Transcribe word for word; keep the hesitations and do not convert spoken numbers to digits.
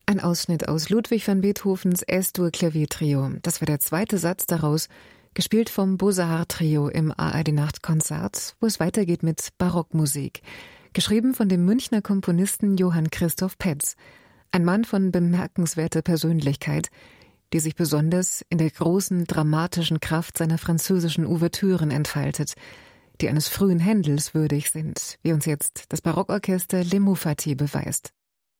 Ein Ausschnitt aus Ludwig van Beethovens Es-Dur Klaviertrio. Das war der zweite Satz daraus, gespielt vom Beaux-Arts-Trio im A R D-Nachtkonzert, wo es weitergeht mit Barockmusik. Geschrieben von dem Münchner Komponisten Johann Christoph Petz. Ein Mann von bemerkenswerter Persönlichkeit, die sich besonders in der großen dramatischen Kraft seiner französischen Ouvertüren entfaltet, die eines frühen Händels würdig sind, wie uns jetzt das Barockorchester Les Moufati beweist.